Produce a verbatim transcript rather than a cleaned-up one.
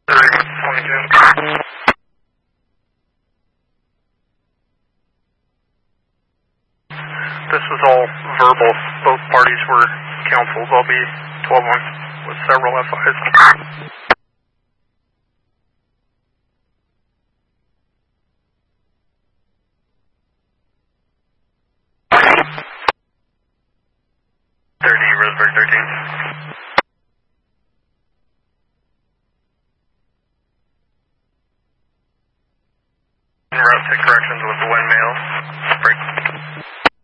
twenty-two. This was all verbal. Both parties were counseled. I'll be twelve one with several F Is. thirty, Roseburg thirteen. En route to corrections with the windmill. Break.